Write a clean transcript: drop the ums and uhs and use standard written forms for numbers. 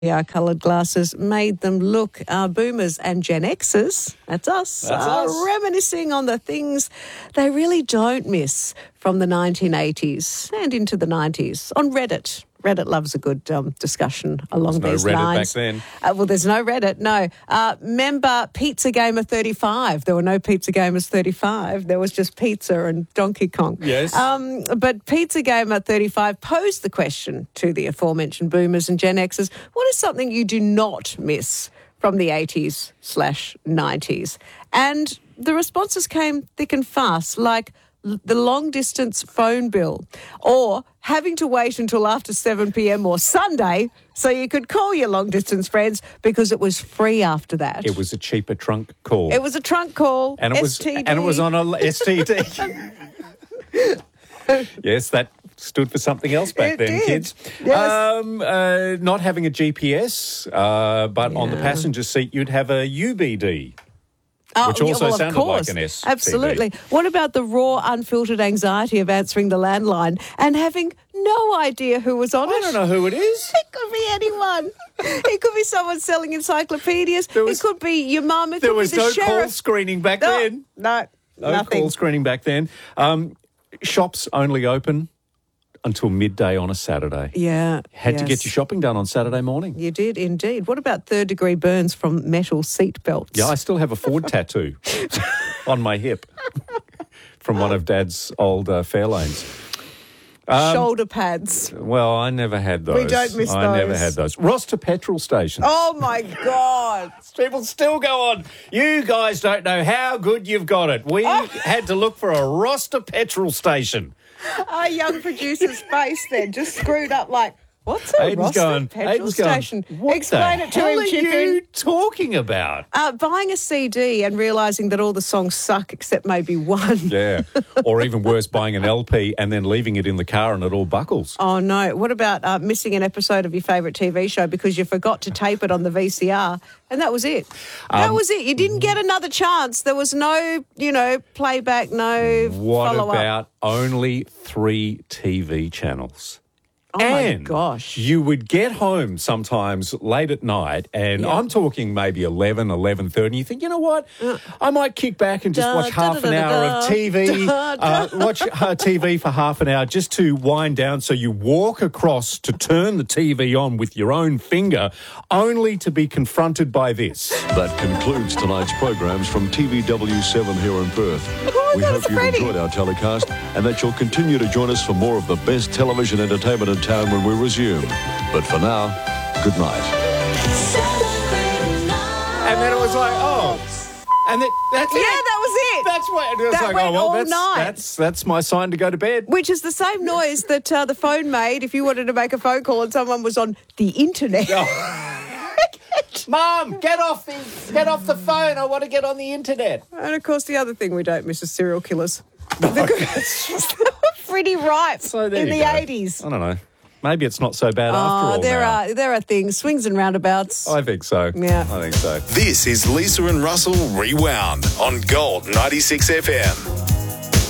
coloured glasses made them look boomers and Gen Xers, that's us, reminiscing on the things they really don't miss from the 1980s and into the 90s on Reddit. Reddit loves a good discussion along these lines. There's no Reddit back then. Well, there's no Reddit, no. Member Pizza Gamer 35. There were no Pizza Gamers 35. There was just pizza and Donkey Kong. Yes. But Pizza Gamer 35 posed the question to the aforementioned boomers and Gen Xers, what is something you do not miss from the 80s/90s? And the responses came thick and fast, like the long-distance phone bill or having to wait until after 7 p.m. or Sunday so you could call your long-distance friends because it was free after that. It was a cheaper trunk call. It was a trunk call, and it STD. was on a STD. Yes, that stood for something else back then, did. kids. Yes. Not having a GPS, but on the passenger seat you'd have a UBD. Which also sounded like an STD. Absolutely. What about the raw, unfiltered anxiety of answering the landline and having no idea who was on it? I don't know who it is. It could be anyone. It could be someone selling encyclopedias. It could be your mum. It could be the no sheriff. call screening back then. No, No call screening back then. Shops only open until midday on a Saturday. Yeah. Had to get your shopping done on Saturday morning. You did indeed. What about third-degree burns from metal seat belts? Yeah, I still have a Ford tattoo on my hip from one of Dad's old Fairlanes. Shoulder pads. Well, I never had those. We don't miss I those. never had those. Roster petrol stations. Oh, my God. People still go on. You guys don't know how good you've got it. We had to look for a Roster petrol station. Our young producer's face then just screwed up like, what's a Roster petrol station? Explain it to him, Chicken. What are you talking about? Buying a CD and realising that all the songs suck except maybe one. Yeah. Or even worse, buying an LP and then leaving it in the car and it all buckles. Oh, no. What about missing an episode of your favourite TV show because you forgot to tape it on the VCR? And that was it. That was it. You didn't get another chance. There was no, playback, no follow-up. What about only 3 TV channels? Oh, my gosh. You would get home sometimes late at night, and I'm talking maybe 11, 11:30, and you think, you know what, I might kick back and just watch half an hour of TV, watch TV for half an hour just to wind down. So you walk across to turn the TV on with your own finger, only to be confronted by this. That concludes tonight's programs from TVW7 here in Perth. We hope you've enjoyed our telecast and that you'll continue to join us for more of the best television entertainment in town when we resume. But for now, good night. And then it was like, and that's it. Yeah, that was it. That's what it was That like. went all that's, night. That's my sign to go to bed. Which is the same noise that the phone made if you wanted to make a phone call and someone was on the internet. Mum, get off the phone. I want to get on the internet. And, of course, the other thing we don't miss is serial killers. Pretty ripe in the 80s. I don't know. Maybe it's not so bad after all. There are things, swings and roundabouts. I think so. Yeah. I think so. This is Lisa and Russell Rewound on Gold 96 FM.